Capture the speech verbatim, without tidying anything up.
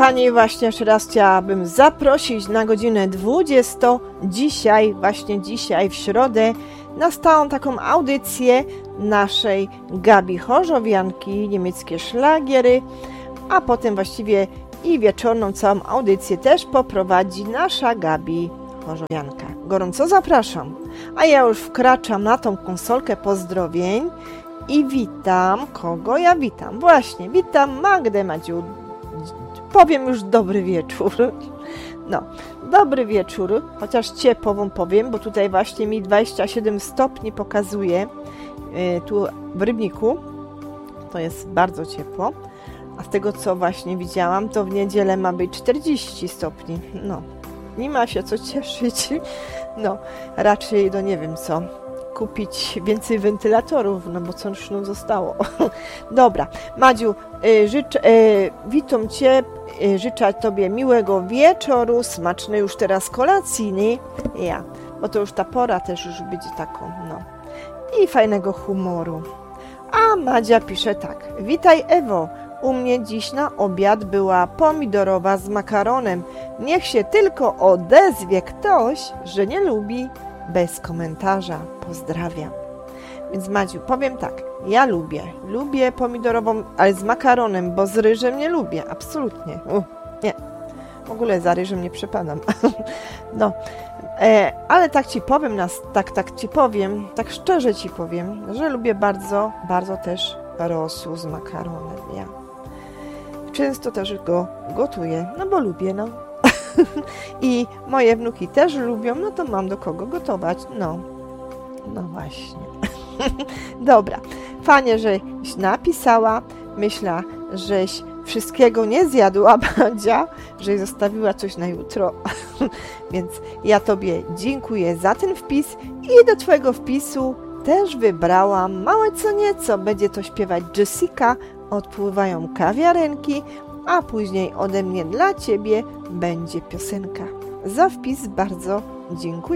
kochani, właśnie jeszcze raz chciałabym zaprosić na godzinę dwudziestą, dzisiaj, właśnie dzisiaj, w środę, na stałą taką audycję naszej Gabi Chorzowianki, niemieckie szlagiery, a potem właściwie i wieczorną całą audycję też poprowadzi nasza Gabi Chorzowianka. Gorąco zapraszam. A ja już wkraczam na tą konsolkę pozdrowień i witam, kogo ja witam? Właśnie, witam Magdę Madziu. Powiem już dobry wieczór. No, dobry wieczór, chociaż ciepło wam powiem, bo tutaj właśnie mi dwadzieścia siedem stopni pokazuje yy, tu w Rybniku. To jest bardzo ciepło. A z tego, co właśnie widziałam, to w niedzielę ma być czterdzieści stopni. No, nie ma się co cieszyć. No, raczej, no nie wiem co, kupić więcej wentylatorów, no bo co już nam zostało. Dobra, Madziu, y, życzę, y, witam Cię, y, życzę Tobie miłego wieczoru, smacznej już teraz kolacyjny, ja, bo to już ta pora też już będzie taką, no, i fajnego humoru. A Madzia pisze tak: witaj Ewo, u mnie dziś na obiad była pomidorowa z makaronem. Niech się tylko odezwie ktoś, że nie lubi. Bez komentarza. Pozdrawiam. Więc Madziu, powiem tak. Ja lubię. Lubię pomidorową, ale z makaronem, bo z ryżem nie lubię. Absolutnie. Uh, nie. W ogóle za ryżem nie przepadam. No. E, ale tak Ci powiem, nas, tak, tak Ci powiem, tak szczerze Ci powiem, że lubię bardzo, bardzo też rosół z makaronem. Ja. Często też go gotuję, no bo lubię, no. I moje wnuki też lubią, no to mam do kogo gotować, no. No właśnie. Dobra, fajnie, żeś napisała, myślę, żeś wszystkiego nie zjadła, Madzia, żeś zostawiła coś na jutro. Więc ja Tobie dziękuję za ten wpis i do Twojego wpisu też wybrałam małe co nieco. Będzie to śpiewać Jessica, Odpływają kawiarenki, a później ode mnie dla Ciebie będzie piosenka. Za wpis bardzo dziękuję.